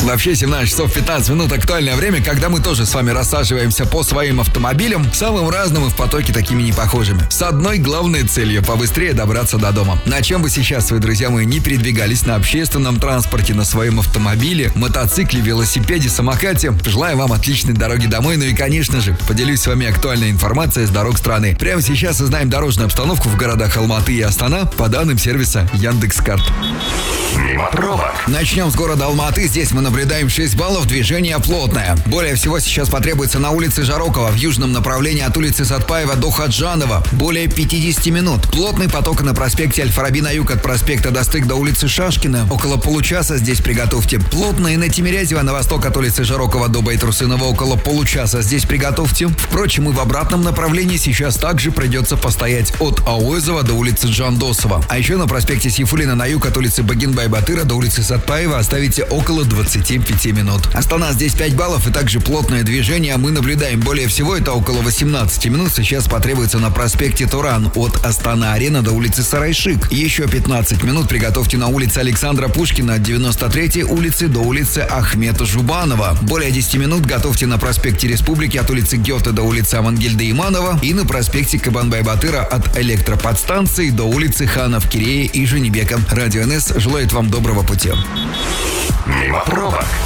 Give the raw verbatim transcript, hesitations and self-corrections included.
Вообще семнадцать часов пятнадцать минут актуальное время, когда мы тоже с вами рассаживаемся по своим автомобилям, самым разным и в потоке такими непохожими. С одной главной целью – побыстрее добраться до дома. На чем бы сейчас вы, друзья мои, не передвигались на общественном транспорте, на своем автомобиле, мотоцикле, велосипеде, самокате, желаю вам отличной дороги домой. Ну и, конечно же, поделюсь с вами актуальной информацией с дорог страны. Прямо сейчас узнаем дорожную обстановку в городах Алматы и Астана по данным сервиса Яндекс.Карт. Мимо пробок. Начнем с города Алматы. Здесь мы наблюдаем шесть баллов, движение плотное. Более всего сейчас потребуется на улице Жарокова в южном направлении от улицы Сатпаева до Хаджанова. Более пятьдесят минут. Плотный поток на проспекте Аль-Фараби на юг от проспекта Достык до улицы Шашкина. Около получаса здесь приготовьте. Плотно и на Тимирязева на восток от улицы Жарокова до Байтурсынова около получаса здесь приготовьте. Впрочем, и в обратном направлении сейчас также придется постоять от Ауэзова до улицы Джандосова. А еще на проспекте Сейфуллина на юг от улицы Багинбай-Батыра до улицы Сатпаева оставите около двадцати пяти минут. Астана здесь пять баллов и также плотное движение мы наблюдаем. Более всего это около восемнадцати минут сейчас потребуется на проспекте Туран от Астана-Арена до улицы Сарайшик. Еще пятнадцать минут приготовьте на улице Александра Пушкина от девяносто третьей улицы до улицы Ахмета Жубанова. Более десяти минут готовьте на проспекте Республики от улицы Гёте до улицы Амангельда Иманова и на проспекте Кабанбай-Батыра от электроподстанции до улицы Ханов Кирея и Женебека. Радио эн эс желает вам доброго пути. Мимо пробок.